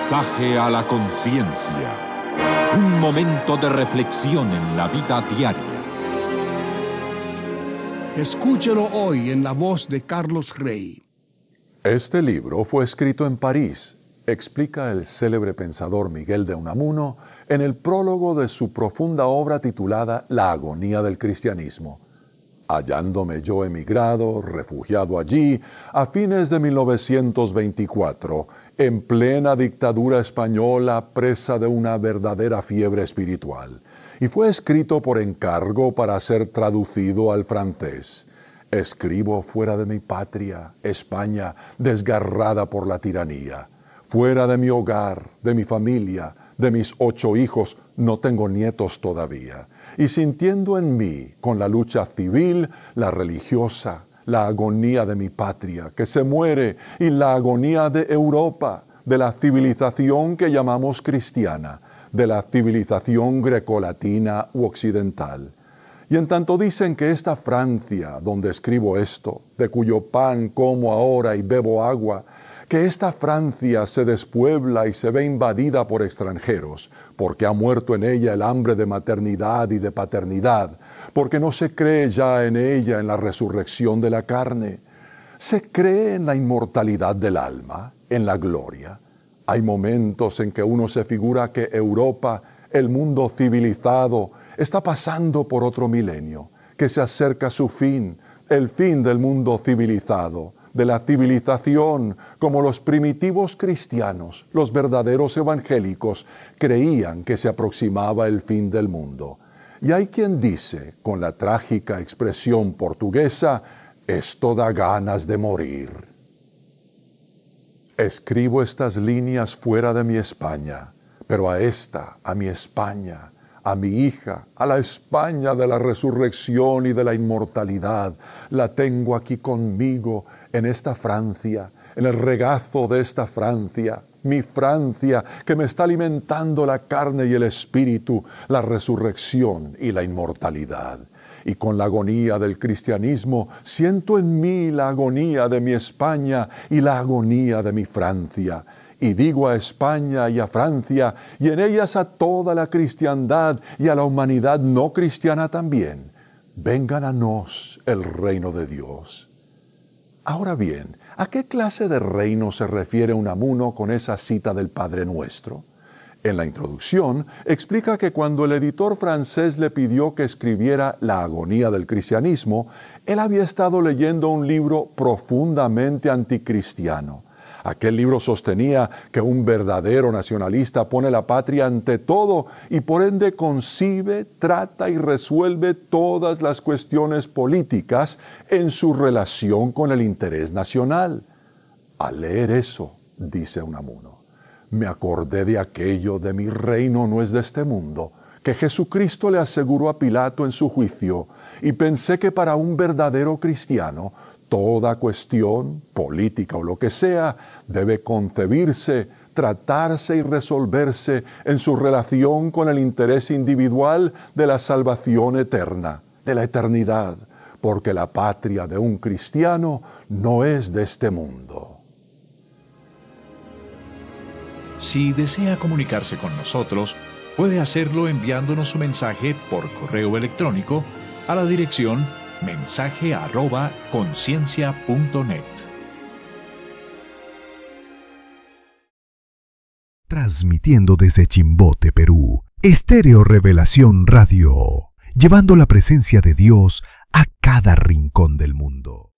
Mensaje a la conciencia. Un momento de reflexión en la vida diaria. Escúchelo hoy en la voz de Carlos Rey. Este libro fue escrito en París, explica el célebre pensador Miguel de Unamuno en el prólogo de su profunda obra titulada La agonía del cristianismo. Hallándome yo emigrado, refugiado allí, a fines de 1924, en plena dictadura española, presa de una verdadera fiebre espiritual, y fue escrito por encargo para ser traducido al francés. Escribo fuera de mi patria, España, desgarrada por la tiranía, fuera de mi hogar, de mi familia, de mis 8 hijos, no tengo nietos todavía, y sintiendo en mí, con la lucha civil, la religiosa, la agonía de mi patria, que se muere, y la agonía de Europa, de la civilización que llamamos cristiana, de la civilización grecolatina u occidental. Y en tanto dicen que esta Francia, donde escribo esto, de cuyo pan como ahora y bebo agua, que esta Francia se despuebla y se ve invadida por extranjeros, porque ha muerto en ella el hambre de maternidad y de paternidad, porque no se cree ya en ella en la resurrección de la carne. Se cree en la inmortalidad del alma, en la gloria. Hay momentos en que uno se figura que Europa, el mundo civilizado, está pasando por otro milenio, que se acerca a su fin, el fin del mundo civilizado, de la civilización, como los primitivos cristianos, los verdaderos evangélicos, creían que se aproximaba el fin del mundo. Y hay quien dice, con la trágica expresión portuguesa, esto da ganas de morir. Escribo estas líneas fuera de mi España, pero a esta, a mi España, a mi hija, a la España de la resurrección y de la inmortalidad, la tengo aquí conmigo en esta Francia, en el regazo de esta Francia, mi Francia que me está alimentando la carne y el espíritu, la resurrección y la inmortalidad. Y con la agonía del cristianismo siento en mí la agonía de mi España y la agonía de mi Francia. Y digo a España y a Francia, y en ellas a toda la cristiandad y a la humanidad no cristiana también, vengan a nos el reino de Dios. Ahora bien, ¿a qué clase de reino se refiere Unamuno con esa cita del Padre Nuestro? En la introducción explica que cuando el editor francés le pidió que escribiera La agonía del cristianismo, él había estado leyendo un libro profundamente anticristiano. Aquel libro sostenía que un verdadero nacionalista pone la patria ante todo y por ende concibe, trata y resuelve todas las cuestiones políticas en su relación con el interés nacional. Al leer eso, dice Unamuno, me acordé de aquello de mi reino no es de este mundo, que Jesucristo le aseguró a Pilato en su juicio, y pensé que para un verdadero cristiano, toda cuestión, política o lo que sea, debe concebirse, tratarse y resolverse en su relación con el interés individual de la salvación eterna, de la eternidad, porque la patria de un cristiano no es de este mundo. Si desea comunicarse con nosotros, puede hacerlo enviándonos su mensaje por correo electrónico a la dirección mensaje@conciencia.net. Transmitiendo desde Chimbote, Perú, Estéreo Revelación Radio, llevando la presencia de Dios a cada rincón del mundo.